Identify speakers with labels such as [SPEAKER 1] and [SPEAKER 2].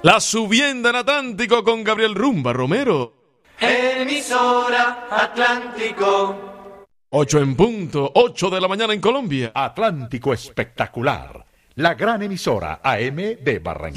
[SPEAKER 1] La Subienda en Atlántico con Gabriel Rumba Romero.
[SPEAKER 2] Emisora Atlántico.
[SPEAKER 1] 8 en punto, 8 de la mañana en Colombia.
[SPEAKER 3] Atlántico Espectacular, la gran emisora AM de Barranquilla.